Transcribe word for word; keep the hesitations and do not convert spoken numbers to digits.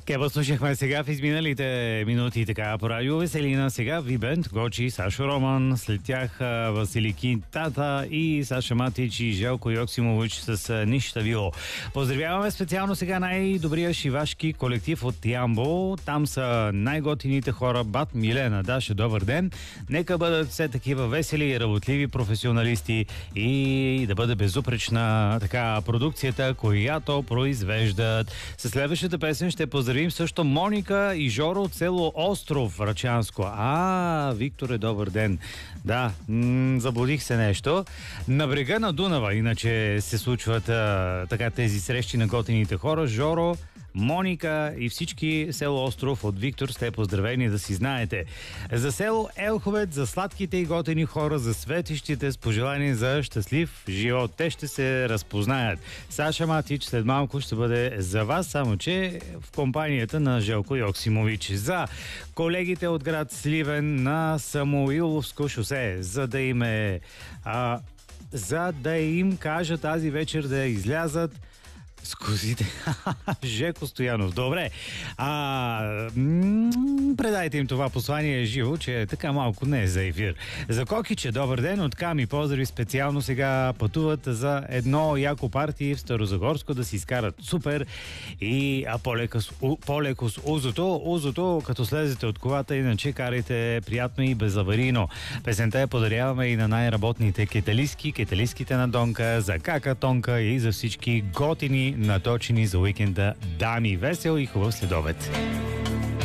Кева слушахме сега в изминалите минути така по радио Веселина. Сега Вибент, Гочи, Сашо Роман, след тях Василики Тата и Саша Матич и Желко Йоксимович с Нища Вило. Поздравяваме специално сега най-добрия шивашки колектив от Ямбол. Там са най-готините хора Бат, Милена, Даша, добър ден. Нека бъдат все такива весели и работливи професионалисти и да бъде безупречна така продукцията, която произвеждат. Със следващата песен ще поздравим също Моника и Жоро от село Остров, Рачанско. А, Викторе, добър ден. Да, м- заблудих се нещо. На брега на Дунава, иначе се случват а, така тези срещи на готините хора. Жоро, Моника и всички село Остров от Виктор сте поздравени, да си знаете. За село Елховец, за сладките и готини хора, за светищите с пожелание за щастлив живот. Те ще се разпознаят. Саша Матич след малко ще бъде за вас, само че в компанията на Желко Йоксимович. За колегите от град Сливен на Самуиловско шосе, за да им е, а, за да им кажа тази вечер да излязат с козите. Жеко Стоянов. Добре. А, м- предайте им това послание живо, че така малко не е за ефир. За Кокиче, добър ден. От Ками поздрави специално сега пътуват за едно яко парти в Старозагорско да си изкарат супер и а по-леко с, у, по-леко с узото. Узото, като слезете от колата, иначе карайте приятно и безаварийно. Песента я подаряваме и на най-работните кеталиски, кеталиските на Донка, за Кака Тонка и за всички готини наточени за уикенда дами. Весел и хубав следобед!